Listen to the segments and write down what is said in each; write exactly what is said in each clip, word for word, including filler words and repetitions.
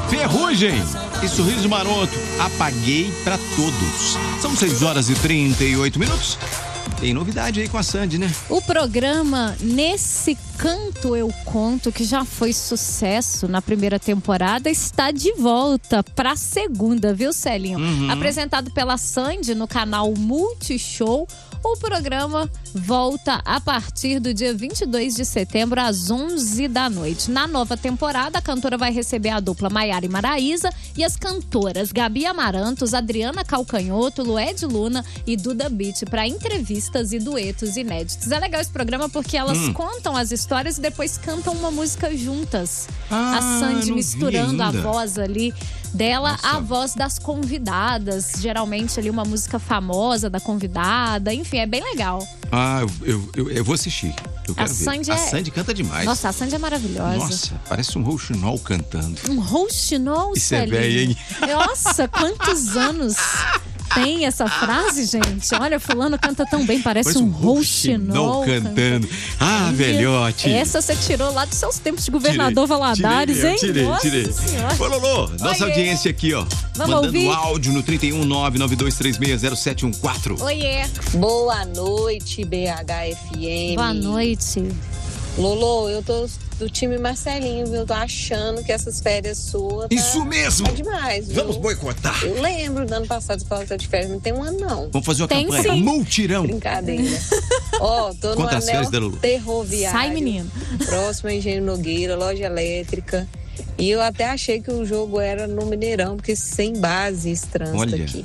Ferrugem e Sorriso Maroto, Apaguei pra Todos. São seis horas e trinta e oito minutos. Tem novidade aí com a Sandy, né? O programa Nesse Canto Eu Conto, que já foi sucesso na primeira temporada, está de volta pra segunda, viu, Celinho? Uhum. Apresentado pela Sandy no canal Multishow, o programa volta a partir do dia vinte e dois de setembro, às onze da noite. Na nova temporada, a cantora vai receber a dupla Maiara e Maraísa e as cantoras Gabi Amarantos, Adriana Calcanhoto, Lued Luna e Duda Beat para entrevistas e duetos inéditos. É legal esse programa porque elas hum. contam as histórias e depois cantam uma música juntas. Ah, a Sandy misturando a voz ali dela, Nossa. a voz das convidadas, geralmente ali uma música famosa da convidada, enfim, é bem legal. Ah, eu, eu, eu vou assistir. Eu quero a ver. Sandy a é... Sandy canta demais. Nossa, a Sandy é maravilhosa. Nossa, parece um rouxinol cantando. Um rouxinol, Isso é velho, hein? Nossa, quantos anos tem essa frase, gente? Olha, fulano canta tão bem, parece, parece um, um rouxinol cantando. cantando. Ah, velhote. Essa você tirou lá dos seus tempos de governador tirei, Valadares, tirei, hein? Tirei, Nossa tirei. Senhora. Ô, Lolo, nossa Oiê. audiência aqui, ó. Vamos mandando ouvir? áudio no trinta e um, nove nove dois três seis, zero sete um quatro. Oiê. Boa noite, B H F M. Boa noite. Lolo, eu tô do time Marcelinho, viu? Eu tô achando que essas férias suas tá... Isso mesmo! Tá demais, viu? Vamos boicotar. Eu lembro do ano passado que você de férias, não tem um ano, não. Vamos fazer uma tem campanha. Sim. Multirão. Brincadeira. Ó, oh, tô no Quantas anel ferroviário. Sai, menino. Próximo a Engenho Nogueira, loja elétrica. E eu até achei que o jogo era no Mineirão, porque sem base esse trânsito Olha. aqui.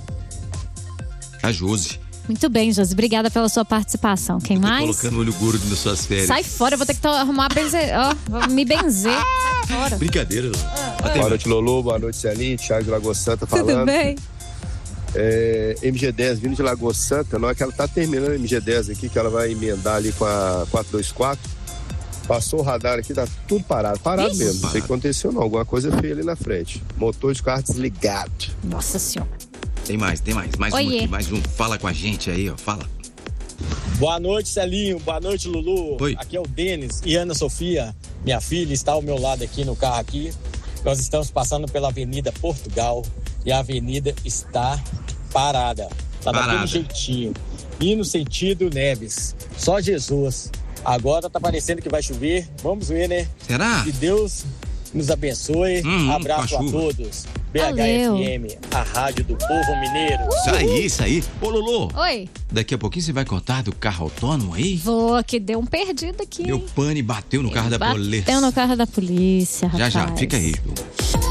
A Josi. Muito bem, Josi. Obrigada pela sua participação. Quem eu tô mais? colocando olho gordo nas suas férias. Sai fora, eu vou ter que arrumar benzer, ó, vou me benzer. Sai fora. Brincadeira. Ah, boa noite, Lolo. Boa noite, Celinho. Thiago de Lagoa Santa falando. Tudo bem? É, M G dez vindo de Lagoa Santa. Não é que ela tá terminando a M G dez aqui, que ela vai emendar ali com a quatrocentos e vinte e quatro. Passou o radar aqui, tá tudo parado. Parado Ixi, mesmo. Não sei o que aconteceu, não. Alguma coisa feia ali na frente. Motor de carro desligado. Nossa Senhora. Tem mais, tem mais. Mais Oiê. um aqui, mais um. Fala com a gente aí, ó. Fala. Boa noite, Celinho. Boa noite, Lulu. Oi. Aqui é o Denis e Ana Sofia, minha filha, está ao meu lado aqui no carro aqui. Nós estamos passando pela Avenida Portugal e a avenida está parada. Está daquele jeitinho. E no sentido Neves. Só Jesus. Agora tá parecendo que vai chover. Vamos ver, né? Será? Que Deus nos abençoe. Hum, Abraço a todos. B H F M, a rádio do povo mineiro. Isso aí, isso aí. Ô, Lulu. Oi. Daqui a pouquinho você vai contar do carro autônomo aí? Vou, que deu um perdido aqui. Deu pane e bateu no carro da polícia. Bateu no carro da polícia, rapaz. Já, já. Fica aí.